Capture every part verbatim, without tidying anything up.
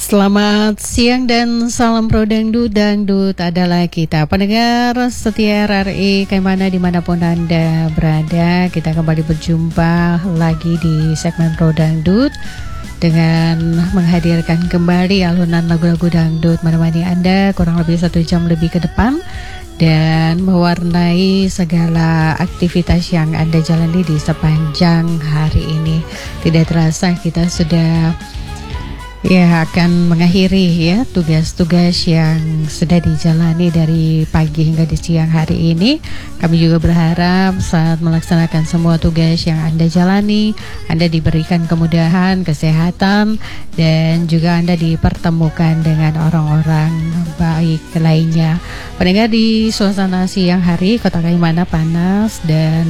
Selamat siang dan salam pro dangdut. Dangdut adalah kita. Pendengar setia R R I Kaimana dimanapun Anda berada, kita kembali berjumpa lagi di segmen pro dangdut dengan menghadirkan kembali alunan lagu-lagu dangdut menemani Anda kurang lebih satu jam lebih ke depan dan mewarnai segala aktivitas yang Anda jalani di sepanjang hari ini. Tidak terasa kita sudah ya akan mengakhiri ya tugas-tugas yang sudah dijalani dari pagi hingga di siang hari ini. Kami juga berharap saat melaksanakan semua tugas yang Anda jalani, Anda diberikan kemudahan, kesehatan, dan juga Anda dipertemukan dengan orang-orang baik lainnya. Pendengar, di suasana siang hari Kota Kaimana panas, dan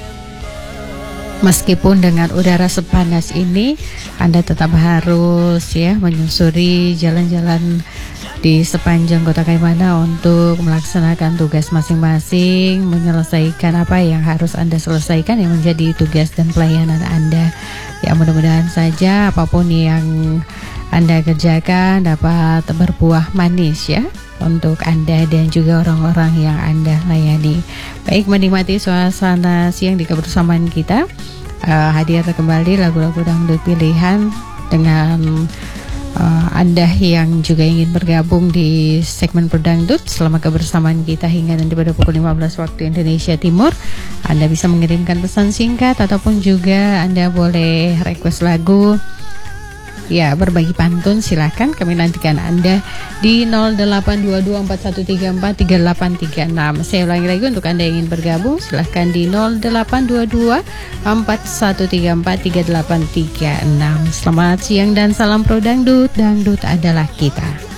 meskipun dengan udara sepanas ini, Anda tetap harus ya menyusuri jalan-jalan di sepanjang Kota Kaimana untuk melaksanakan tugas masing-masing, menyelesaikan apa yang harus Anda selesaikan yang menjadi tugas dan pelayanan Anda. Ya, mudah-mudahan saja apapun yang Anda kerjakan dapat berbuah manis ya untuk Anda dan juga orang-orang yang Anda layani. Baik, menikmati suasana siang di kebersamaan kita. Uh, hadir kembali lagu-lagu dangdut pilihan dengan uh, Anda yang juga ingin bergabung di segmen Perdangdut. Selama kebersamaan kita hingga nanti pada pukul lima belas waktu Indonesia Timur, Anda bisa mengirimkan pesan singkat ataupun juga Anda boleh request lagu, ya berbagi pantun. Silakan, kami nantikan Anda di nol delapan dua dua empat satu tiga empat tiga delapan tiga enam. Saya ulangi lagi untuk Anda yang ingin bergabung, silakan di nol delapan dua dua empat satu tiga empat tiga delapan tiga enam. Selamat siang dan salam pro dangdut. Dangdut adalah kita.